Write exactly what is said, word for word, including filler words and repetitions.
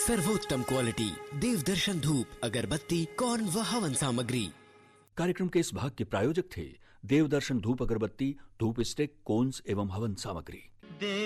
सर्वोत्तम क्वालिटी देवदर्शन धूप अगरबत्ती कौन व हवन सामग्री। कार्यक्रम के इस भाग के प्रायोजक थे देवदर्शन धूप अगरबत्ती, धूप स्टिक, कोन्स एवं हवन सामग्री।